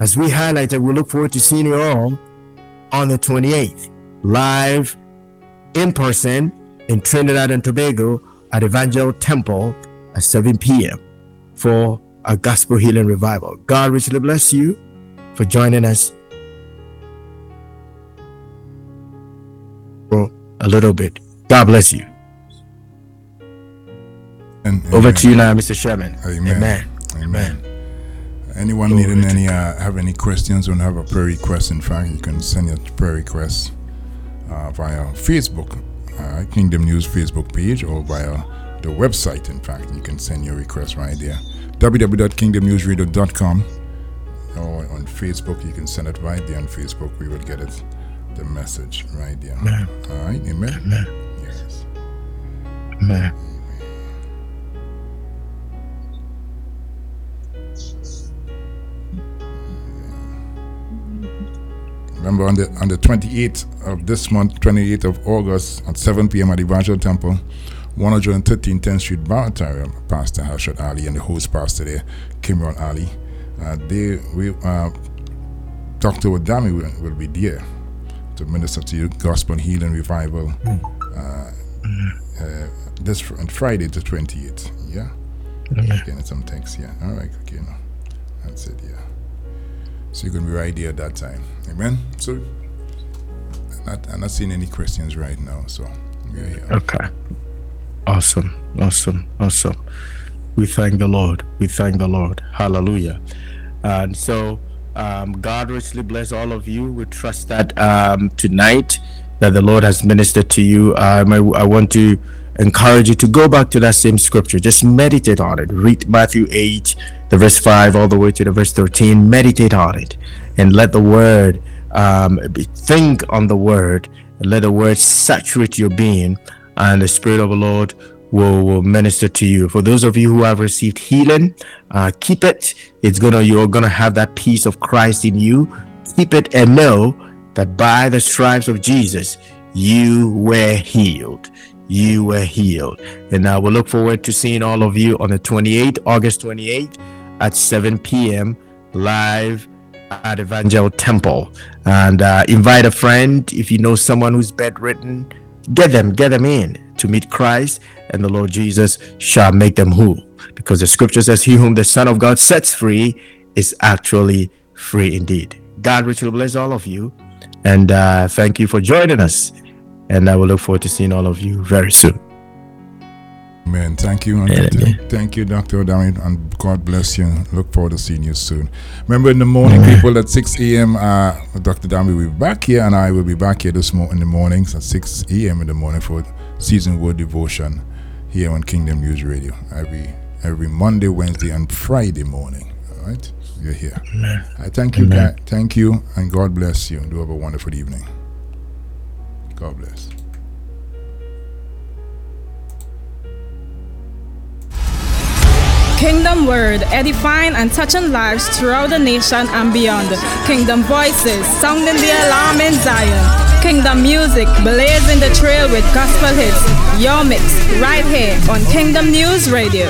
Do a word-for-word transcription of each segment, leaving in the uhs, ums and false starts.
as we highlighted, we look forward to seeing you all on the twenty-eighth, live in person in Trinidad and Tobago at Evangel Temple at seven p.m. for a gospel healing revival. God richly bless you for joining us for a little bit. God bless you. And, Over amen. to you now, Mister Sherman. Amen. Amen. Amen. Anyone Glory needing to any, uh, have any questions or have a prayer request, in fact, you can send your prayer requests uh, via Facebook, uh, Kingdom News Facebook page, or via the website. In fact, you can send your request right there, w w w dot kingdom news radio dot com, or on Facebook, you can send it right there on Facebook. We will get it, the message right there. Amen. All right, amen? Amen. Yes. Amen. Remember, on the on the twenty-eighth of this month, twenty-eighth of August at seven p.m. at Evangel Temple, one thirteen tenth Street, Barataria, Pastor Harshad Ali and the host pastor there, Kimron Ali. Uh, they, we, uh, Doctor Wadami will, will be there to minister to you, Gospel Healing Revival, uh, uh, this fr- on Friday the twenty-eighth. Yeah? Getting some text, yeah. All right, okay, no. That's it, yeah. So you're going to be right there at that time. Amen? So, I'm not, I'm not seeing any questions right now, so we're here. Okay. Awesome. Awesome. Awesome. We thank the Lord. We thank the Lord. Hallelujah. And so, um, God richly bless all of you. We trust that um, tonight that the Lord has ministered to you. Um, I, I want to encourage you to go back to that same scripture. Just meditate on it. Read Matthew eight, the verse five, all the way to the verse thirteen. Meditate on it and let the word, um, be, think on the word, and let the word saturate your being, and the Spirit of the Lord will, will minister to you. For those of you who have received healing, uh, keep it. It's gonna, you're gonna have that peace of Christ in you. Keep it and know that by the stripes of Jesus, you were healed. You were healed. And now we'll look forward to seeing all of you on the twenty-eighth, August twenty-eighth at seven p.m. live at Evangel Temple. And uh, invite a friend. If you know someone who's bedridden, get them, get them in to meet Christ, and the Lord Jesus shall make them whole. Because the scripture says, he whom the Son of God sets free is actually free indeed. God richly bless all of you. And uh, thank you for joining us. And I will look forward to seeing all of you very soon. Amen. Thank you. And Amen. Thank you, Doctor Adami, and God bless you. Look forward to seeing you soon. Remember, in the morning, Amen. people, at six a.m., uh, Doctor Adami will be back here, and I will be back here this mo- in the mornings at six a.m. in the morning for Season Word Devotion here on Kingdom News Radio. Every every Monday, Wednesday, and Friday morning. All right? You're here. Amen. I thank you, Amen. guys. Thank you, and God bless you. Do have a wonderful evening. God bless. Kingdom Word, edifying and touching lives throughout the nation and beyond. Kingdom Voices, sounding the alarm in Zion. Kingdom Music, blazing the trail with gospel hits. Your mix, right here on Kingdom News Radio.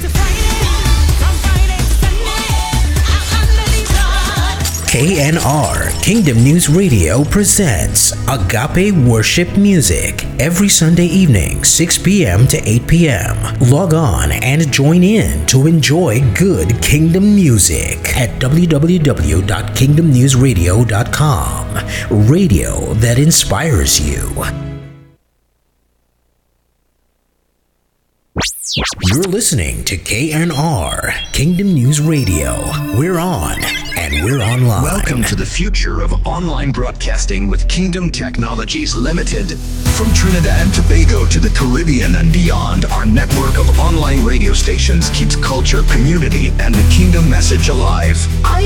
K N R, Kingdom News Radio presents Agape Worship Music every Sunday evening, six p.m. to eight p.m. Log on and join in to enjoy good Kingdom music at w w w dot kingdom news radio dot com. Radio that inspires you. You're listening to K N R, Kingdom News Radio. We're on, and we're online. Welcome to the future of online broadcasting with Kingdom Technologies Limited. From Trinidad and Tobago to the Caribbean and beyond, our network of online radio stations keeps culture, community, and the Kingdom message alive.